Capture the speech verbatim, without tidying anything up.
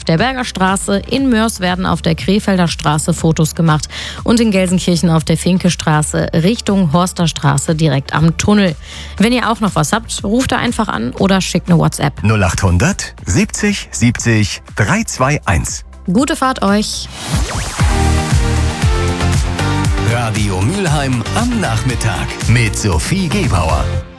der Berger Straße. In Mörs werden auf der Krefelder Straße Fotos gemacht und in Gelsenkirchen auf der Finkestraße Richtung Horster Straße direkt am Tunnel. Wenn ihr auch noch was habt, ruft da einfach an oder schickt eine WhatsApp. null achthundert siebzig siebzig dreihunderteinundzwanzig. Gute Fahrt euch! Radio Mülheim am Nachmittag mit Sophie Gebauer.